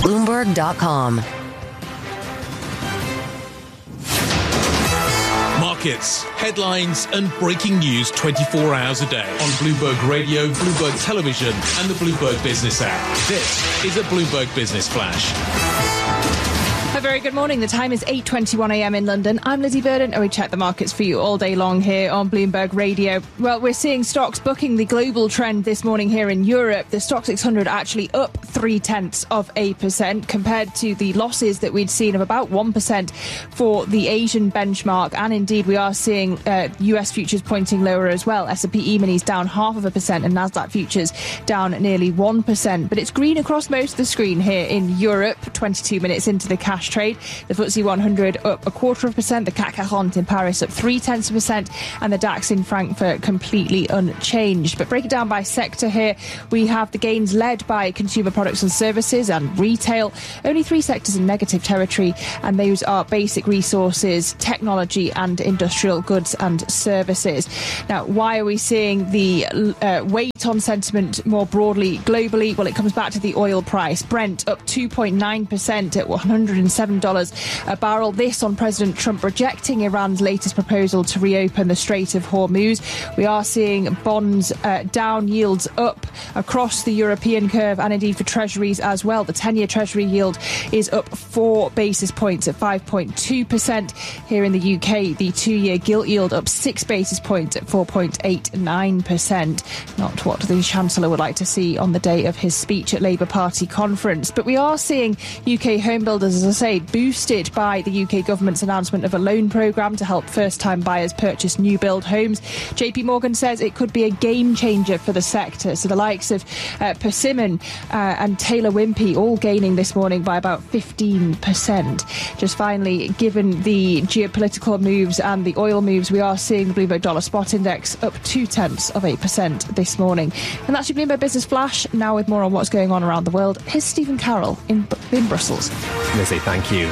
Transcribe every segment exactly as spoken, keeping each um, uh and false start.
Bloomberg dot com. Markets, headlines and breaking news twenty-four hours a day on Bloomberg Radio, Bloomberg Television and the Bloomberg Business app. This is a Bloomberg Business Flash. A very good morning. The time is eight twenty-one a m in London. I'm Lizzie Burden and we check the markets for you all day long here on Bloomberg Radio. Well, we're seeing stocks booking the global trend this morning here in Europe. The Stoxx six hundred actually up three tenths of a percent compared to the losses that we'd seen of about one percent for the Asian benchmark. And indeed, we are seeing uh, U S futures pointing lower as well. S and P E-minis down half of a percent and Nasdaq futures down nearly one percent. But it's green across most of the screen here in Europe. twenty-two minutes into the cash trade. The F T S E one hundred up a quarter of a percent, the C A C quarante in Paris up three tenths of a percent, and the DAX in Frankfurt completely unchanged. But break it down by sector here. We have the gains led by consumer products and services and retail. Only three sectors in negative territory, and those are basic resources, technology, and industrial goods and services. Now, why are we seeing the uh, weight on sentiment more broadly globally? Well, it comes back to the oil price. Brent up two point nine percent at one hundred seven dollars a barrel. This on President Trump rejecting Iran's latest proposal to reopen the Strait of Hormuz. We are seeing bonds uh, down, yields up across the European curve and indeed for treasuries as well. The ten-year treasury yield is up four basis points at five point two percent. Here in the U K, the two-year gilt yield up six basis points at four point eight nine percent. Not what the Chancellor would like to see on the day of his speech at Labour Party conference. But we are seeing U K home builders, as I say, boosted by the U K government's announcement of a loan programme to help first-time buyers purchase new build homes. J P Morgan says it could be a game changer for the sector. So the likes of uh, Persimmon uh, and Taylor Wimpey all gaining this morning by about fifteen percent. Just finally, given the geopolitical moves and the oil moves, we are seeing the Bloomberg Dollar Spot Index up two tenths of eight percent this morning. And that's your Bloomberg Business Flash. Now with more on what's going on around the world, here's Stephen Carroll in, in Brussels. Lizzie, thank you.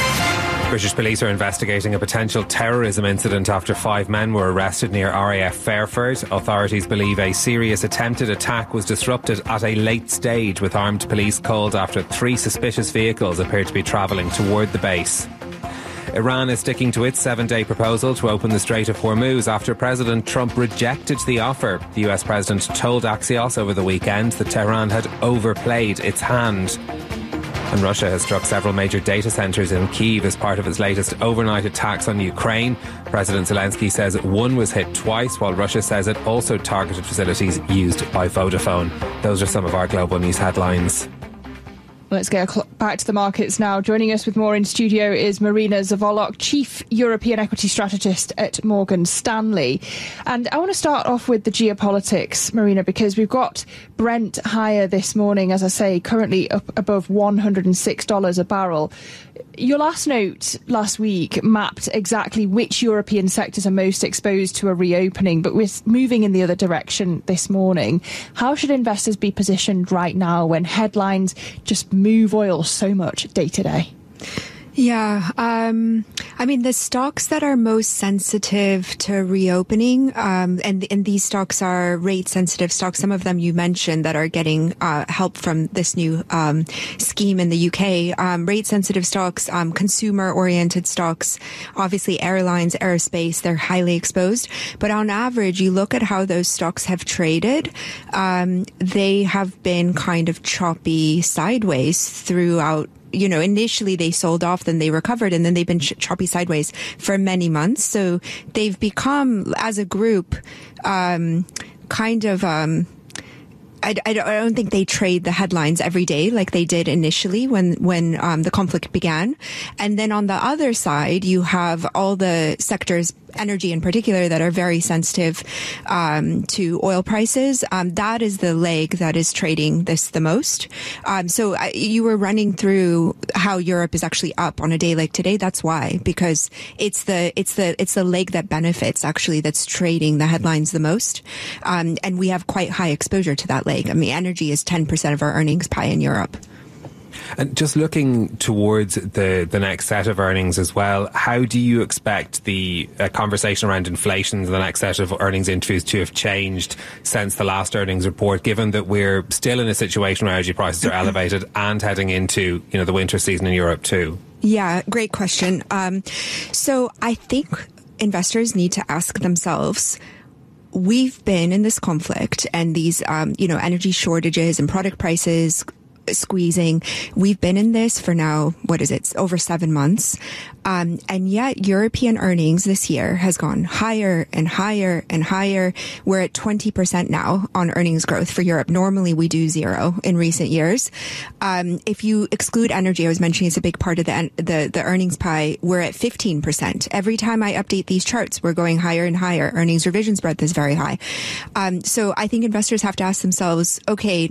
British police are investigating a potential terrorism incident after five men were arrested near R A F Fairford. Authorities believe a serious attempted attack was disrupted at a late stage, with armed police called after three suspicious vehicles appeared to be travelling toward the base. Iran is sticking to its seven-day proposal to open the Strait of Hormuz after President Trump rejected the offer. The U S president told Axios over the weekend that Tehran had overplayed its hand. And Russia has struck several major data centres in Kyiv as part of its latest overnight attacks on Ukraine. President Zelensky says one was hit twice, while Russia says it also targeted facilities used by Vodafone. Those are some of our global news headlines. Let's get back to the markets now. Joining us with more in studio is Marina Zavolok, Chief European Equity Strategist at Morgan Stanley. And I want to start off with the geopolitics, Marina, because we've got Brent higher this morning, as I say, currently up above one hundred six dollars a barrel. Your last note last week mapped exactly which European sectors are most exposed to a reopening, but we're moving in the other direction this morning. How should investors be positioned right now when headlines just move oil so much day to day? Yeah, um, I mean, the stocks that are most sensitive to reopening, um, and, and these stocks are rate-sensitive stocks, some of them you mentioned that are getting uh, help from this new um, scheme in the U K. Um, rate-sensitive stocks, um, consumer-oriented stocks, obviously airlines, aerospace, they're highly exposed. But on average, you look at how those stocks have traded, um, they have been kind of choppy sideways throughout. You know, initially they sold off, then they recovered, and then they've been ch- choppy sideways for many months. So they've become, as a group, um, kind of, um, I, I don't think they trade the headlines every day like they did initially when, when, um, the conflict began. And then on the other side, you have all the sectors, energy in particular, that are very sensitive um, to oil prices. Um, that is the leg that is trading this the most. Um, so I, you were running through how Europe is actually up on a day like today. That's why, because it's the it's the it's the leg that benefits actually that's trading the headlines the most. Um, and we have quite high exposure to that leg. I mean, energy is ten percent of our earnings pie in Europe. And just looking towards the, the next set of earnings as well, how do you expect the uh, conversation around inflation in the next set of earnings interviews to have changed since the last earnings report, given that we're still in a situation where energy prices are elevated and heading into, you know, the winter season in Europe too? Yeah, great question. Um, so I think investors need to ask themselves, we've been in this conflict and these, um, you know, energy shortages and product prices squeezing. We've been in this for now, what is it, over seven months. Um, and yet European earnings this year has gone higher and higher and higher. We're at twenty percent now on earnings growth for Europe. Normally we do zero in recent years. Um, if you exclude energy, I was mentioning it's a big part of the, the, the earnings pie. We're at fifteen percent. Every time I update these charts, we're going higher and higher. Earnings revision spread is very high. Um, so I think investors have to ask themselves, okay,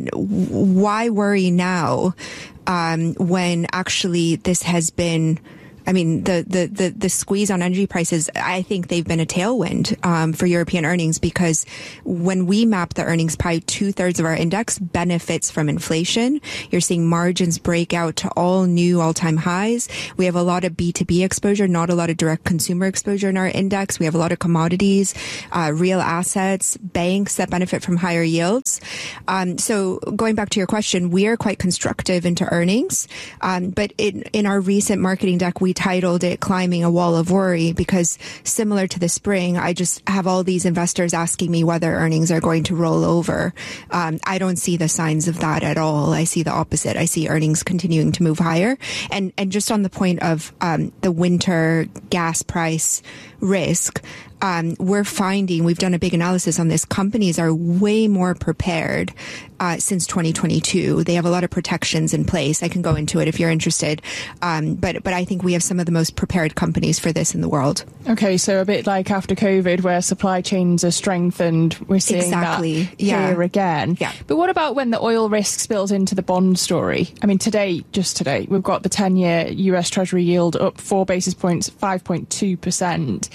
why worry now, um, when actually this has been, I mean, the, the, the, the squeeze on energy prices, I think they've been a tailwind um, for European earnings, because when we map the earnings pie, two-thirds of our index benefits from inflation. You're seeing margins break out to all new all-time highs. We have a lot of B two B exposure, not a lot of direct consumer exposure in our index. We have a lot of commodities, uh, real assets, banks that benefit from higher yields. Um, so going back to your question, we are quite constructive into earnings. Um, but in, in our recent marketing deck, we titled it Climbing a Wall of Worry, because similar to the spring, I just have all these investors asking me whether earnings are going to roll over. Um, I don't see the signs of that at all. I see the opposite. I see earnings continuing to move higher. And, and just on the point of um, the winter gas price risk, Um, we're finding, we've done a big analysis on this, companies are way more prepared uh, since twenty twenty-two. They have a lot of protections in place. I can go into it if you're interested. Um, but, but I think we have some of the most prepared companies for this in the world. Okay, so a bit like after COVID, where supply chains are strengthened, we're seeing exactly. that yeah. here again. Yeah. But what about when the oil risk spills into the bond story? I mean, today, just today, we've got the ten-year U S Treasury yield up four basis points, five point two percent.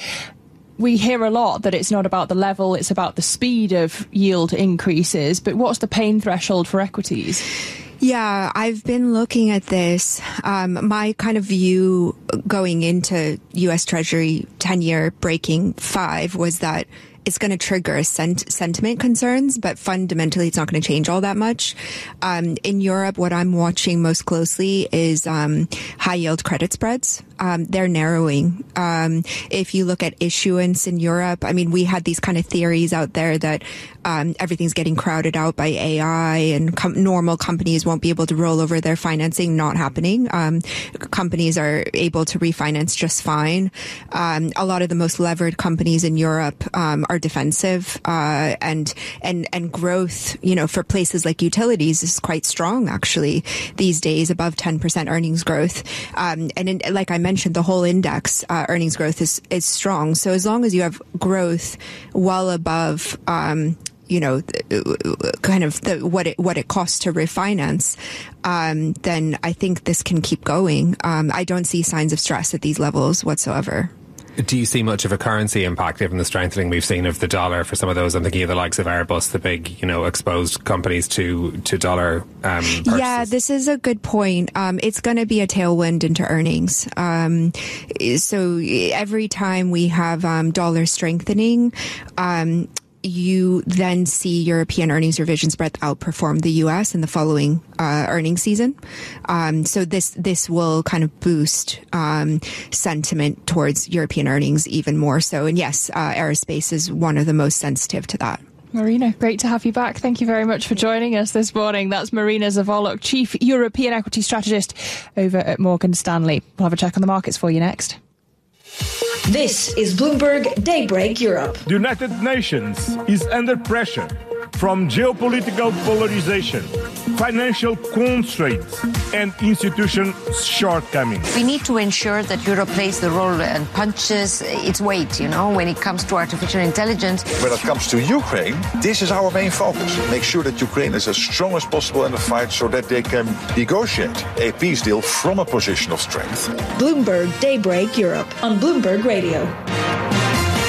We hear a lot that it's not about the level, it's about the speed of yield increases. But what's the pain threshold for equities? Yeah, I've been looking at this. Um, my kind of view going into U S Treasury ten-year breaking five was that it's going to trigger sent- sentiment concerns, but fundamentally it's not going to change all that much. Um, in Europe, what I'm watching most closely is um, high yield credit spreads. Um, they're narrowing. Um, if you look at issuance in Europe, I mean, we had these kind of theories out there that um, everything's getting crowded out by A I and com- normal companies won't be able to roll over their financing. Not happening. Um, companies are able to refinance just fine. Um, a lot of the most levered companies in Europe um, are defensive, uh, and and and growth, you know, for places like utilities is quite strong actually these days, above ten percent earnings growth. Um, and in, like I mentioned, the whole index uh, earnings growth is is strong. So as long as you have growth well above, um, you know, kind of the, what it what it costs to refinance, um, then I think this can keep going. Um, I don't see signs of stress at these levels whatsoever. Do you see much of a currency impact given the strengthening we've seen of the dollar for some of those? I'm thinking of the likes of Airbus, the big, you know, exposed companies to, to dollar um, purchases. Yeah, this is a good point. Um, it's going to be a tailwind into earnings. Um, so every time we have um, dollar strengthening, um, you then see European earnings revision spread outperform the U S in the following uh, earnings season. Um, so this this will kind of boost um, sentiment towards European earnings even more so. And yes, uh, aerospace is one of the most sensitive to that. Marina, great to have you back. Thank you very much for joining us this morning. That's Marina Zawoluk, Chief European Equity Strategist over at Morgan Stanley. We'll have a check on the markets for you next. This is Bloomberg Daybreak Europe. The United Nations is under pressure from geopolitical polarization, financial constraints, and institution shortcomings. We need to ensure that Europe plays the role and punches its weight, you know, when it comes to artificial intelligence. When it comes to Ukraine, this is our main focus. Make sure that Ukraine is as strong as possible in the fight so that they can negotiate a peace deal from a position of strength. Bloomberg Daybreak Europe on Bloomberg Radio.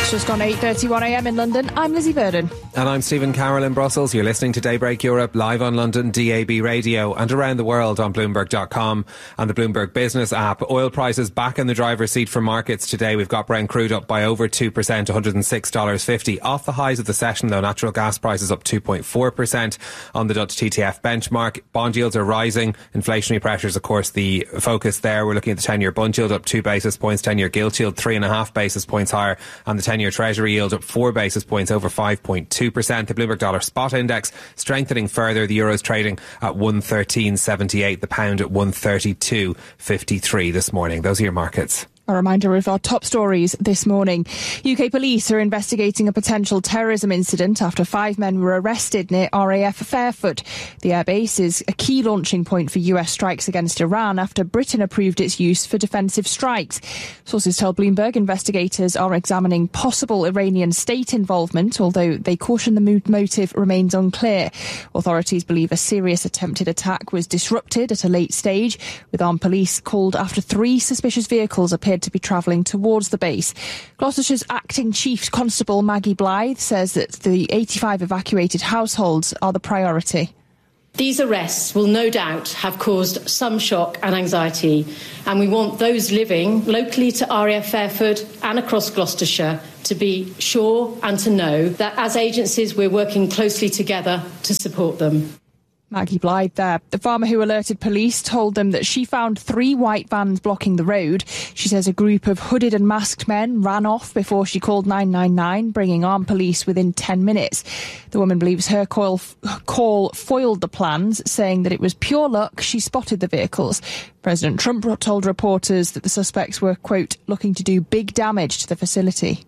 It's just gone eight thirty-one a m in London. I'm Lizzie Burden. And I'm Stephen Carroll in Brussels. You're listening to Daybreak Europe live on London D A B radio and around the world on Bloomberg dot com and the Bloomberg Business app. Oil prices back in the driver's seat for markets today. We've got Brent crude up by over two percent, one hundred six dollars fifty. Off the highs of the session, though, natural gas prices up two point four percent on the Dutch T T F benchmark. Bond yields are rising. Inflationary pressures, of course, the focus there. We're looking at the ten-year bund yield up two basis points, ten-year gilt yield three and a half basis points higher, and the ten-year Treasury yield up four basis points over five point two percent. The Bloomberg Dollar Spot Index strengthening further. The Euro's trading at one thirteen seventy-eight. The pound at one thirty-two fifty-three this morning. Those are your markets. A reminder of our top stories this morning. U K police are investigating a potential terrorism incident after five men were arrested near R A F Fairfoot. The airbase is a key launching point for U S strikes against Iran after Britain approved its use for defensive strikes. Sources tell Bloomberg investigators are examining possible Iranian state involvement, although they caution the motive remains unclear. Authorities believe a serious attempted attack was disrupted at a late stage, with armed police called after three suspicious vehicles appeared to be travelling towards the base. Gloucestershire's acting Chief Constable Maggie Blythe says that the eighty-five evacuated households are the priority. These arrests will no doubt have caused some shock and anxiety, and we want those living locally to R A F Fairfoot and across Gloucestershire to be sure and to know that as agencies we're working closely together to support them. Maggie Blythe there. The farmer who alerted police told them that she found three white vans blocking the road. She says a group of hooded and masked men ran off before she called nine nine nine, bringing armed police within ten minutes. The woman believes her call, call foiled the plans, saying that it was pure luck she spotted the vehicles. President Trump told reporters that the suspects were, quote, looking to do big damage to the facility.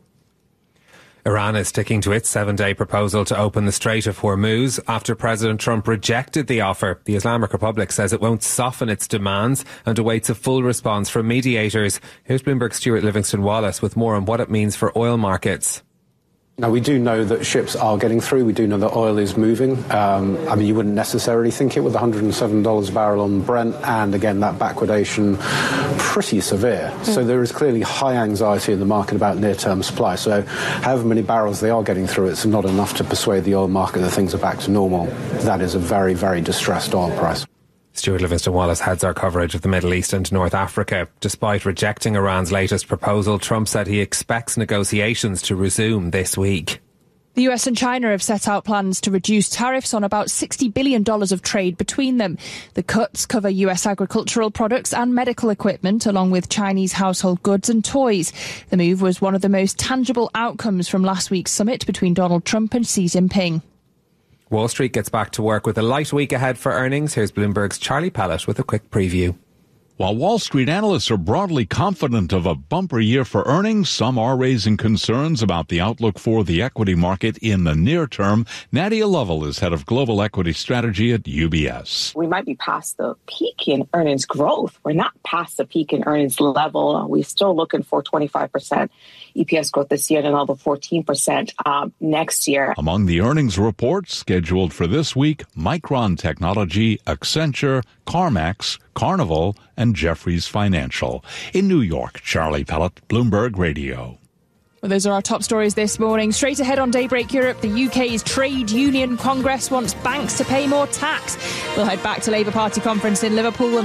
Iran is sticking to its seven-day proposal to open the Strait of Hormuz after President Trump rejected the offer. The Islamic Republic says it won't soften its demands and awaits a full response from mediators. Here's Bloomberg's Stuart Livingston-Wallace with more on what it means for oil markets. Now, we do know that ships are getting through. We do know that oil is moving. Um, I mean, you wouldn't necessarily think it with one hundred seven dollars a barrel on Brent, and again, that backwardation pretty severe. Mm. So there is clearly high anxiety in the market about near-term supply. So however many barrels they are getting through, it's not enough to persuade the oil market that things are back to normal. That is a very, very distressed oil price. Stuart Livingston-Wallace heads our coverage of the Middle East and North Africa. Despite rejecting Iran's latest proposal, Trump said he expects negotiations to resume this week. The U S and China have set out plans to reduce tariffs on about sixty billion dollars of trade between them. The cuts cover U S agricultural products and medical equipment, along with Chinese household goods and toys. The move was one of the most tangible outcomes from last week's summit between Donald Trump and Xi Jinping. Wall Street gets back to work with a light week ahead for earnings. Here's Bloomberg's Charlie Pellet with a quick preview. While Wall Street analysts are broadly confident of a bumper year for earnings, some are raising concerns about the outlook for the equity market in the near term. Nadia Lovell is head of global equity strategy at U B S. We might be past the peak in earnings growth. We're not past the peak in earnings level. We're still looking for twenty-five percent E P S growth this year and another fourteen percent um, next year. Among the earnings reports scheduled for this week, Micron Technology, Accenture, CarMax, Carnival, and Jefferies Financial. In New York, Charlie Pellet, Bloomberg Radio. Well, those are our top stories this morning. Straight ahead on Daybreak Europe, the U K's Trade Union Congress wants banks to pay more tax. We'll head back to Labour Party conference in Liverpool.